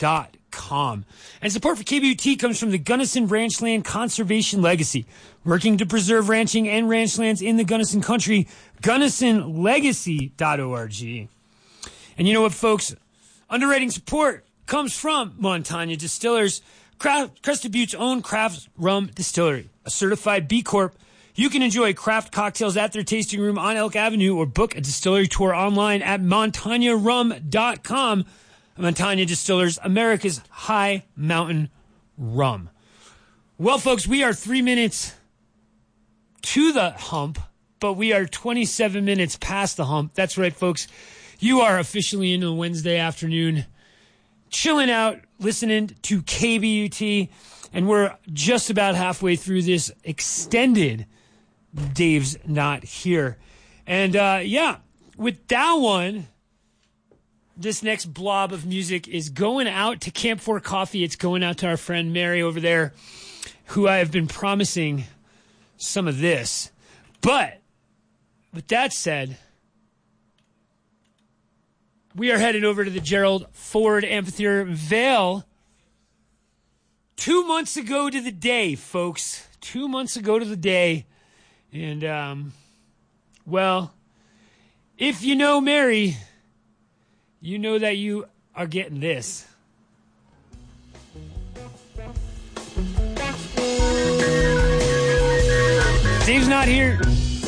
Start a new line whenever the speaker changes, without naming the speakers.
KBUT.com. And support for KBUT comes from the Gunnison Ranchland Conservation Legacy, working to preserve ranching and ranchlands in the Gunnison country, GunnisonLegacy.org. And you know what, folks? Underwriting support comes from Montagna Distillers, Crested Butte's own craft rum distillery, a certified B Corp. You can enjoy craft cocktails at their tasting room on Elk Avenue or book a distillery tour online at montagnarum.com. Montagna Distillers, America's high mountain rum. Well, folks, we are 3 minutes to the hump, but we are 27 minutes past the hump. That's right, folks. You are officially into the Wednesday afternoon, chilling out, listening to KBUT, and we're just about halfway through this extended Dave's Not Here. And, with that one, this next blob of music is going out to Camp 4 Coffee. It's going out to our friend Mary over there, who I have been promising some of this. But, with that said, we are headed over to the Gerald Ford Amphitheater Vail. 2 months ago to the day, folks. 2 months ago to the day. And, if you know Mary, you know that you are getting this. Dave's Not Here.